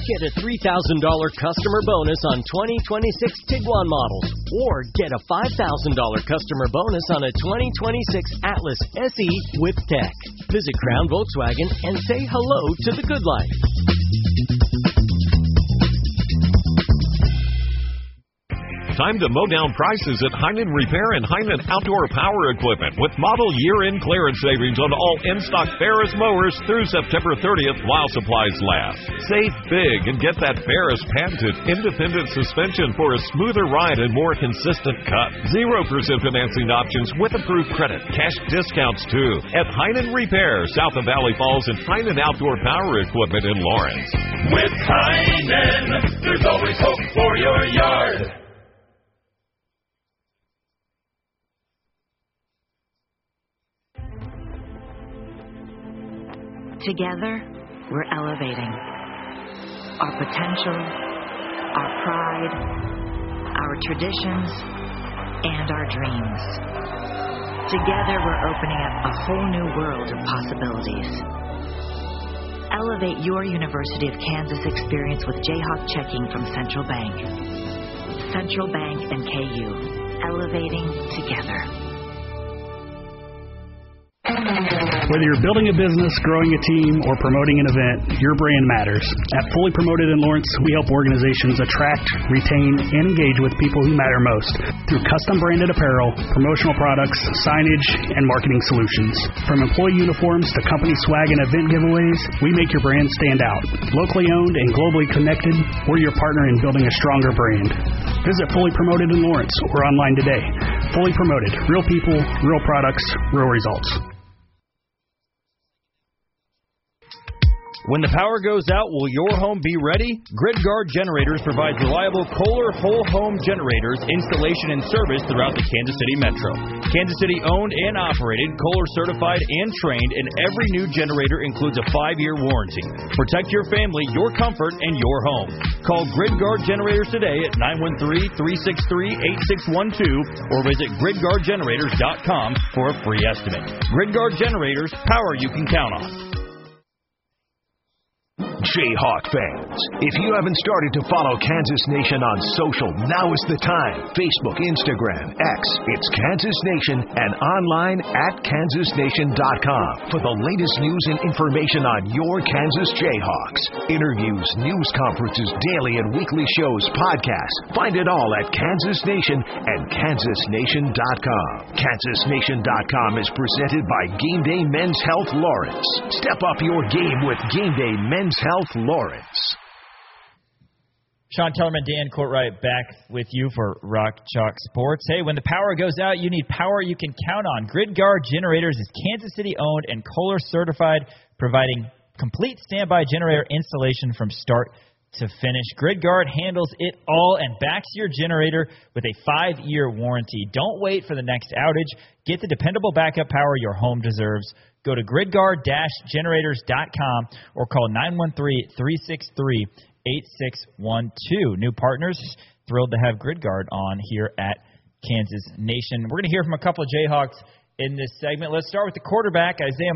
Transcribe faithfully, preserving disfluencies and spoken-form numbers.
Get a three thousand dollars customer bonus on twenty twenty-six Tiguan models, or get a five thousand dollars customer bonus on a twenty twenty-six Atlas S E with tech. Visit Crown Volkswagen and say hello to the good life. Time to mow down prices at Heinen Repair and Heinen Outdoor Power Equipment with model year-end clearance savings on all in-stock Ferris mowers through September thirtieth while supplies last. Save big and get that Ferris patented independent suspension for a smoother ride and more consistent cut. zero percent financing options with approved credit. Cash discounts too at Heinen Repair, south of Valley Falls, and Heinen Outdoor Power Equipment in Lawrence. With Heinen, there's always hope for your yard. Together, we're elevating our potential, our pride, our traditions, and our dreams. Together, we're opening up a whole new world of possibilities. Elevate your University of Kansas experience with Jayhawk checking from Central Bank. Central Bank and K U, elevating together. Whether you're building a business, growing a team, or promoting an event, your brand matters. At Fully Promoted in Lawrence, we help organizations attract, retain, and engage with people who matter most through custom branded apparel, promotional products, signage, and marketing solutions. From employee uniforms to company swag and event giveaways, we make your brand stand out. Locally owned and globally connected, we're your partner in building a stronger brand. Visit Fully Promoted in Lawrence or online today. Fully Promoted. Real people, real products, real results. When the power goes out, will your home be ready? GridGuard Generators provides reliable Kohler whole home generators, installation and service throughout the Kansas City Metro. Kansas City owned and operated, Kohler certified and trained, and every new generator includes a five-year warranty. Protect your family, your comfort, and your home. Call GridGuard Generators today at nine one three, three six three, eight six one two or visit grid guard generators dot com for a free estimate. GridGuard Generators, power you can count on. Jayhawk fans, if you haven't started to follow Kansas Nation on social, now is the time. Facebook, Instagram, X, it's Kansas Nation, and online at kansas nation dot com for the latest news and information on your Kansas Jayhawks. Interviews, news conferences, daily and weekly shows, podcasts. Find it all at Kansas Nation and kansas nation dot com. kansas nation dot com is presented by Game Day Men's Health Lawrence. Step up your game with Game Day Men's Health Lawrence. Sean Tellerman, Dan Courtwright back with you for Rock Chalk Sports. Hey, when the power goes out, you need power you can count on. GridGuard Generators is Kansas City owned and Kohler certified, providing complete standby generator installation from start to finish. GridGuard handles it all and backs your generator with a five-year warranty. Don't wait for the next outage. Get the dependable backup power your home deserves. Go to grid guard generators dot com or call nine one three, three six three, eight six one two. New partners, thrilled to have GridGuard on here at Kansas Nation. We're going to hear from a couple of Jayhawks in this segment. Let's start with the quarterback, Isaiah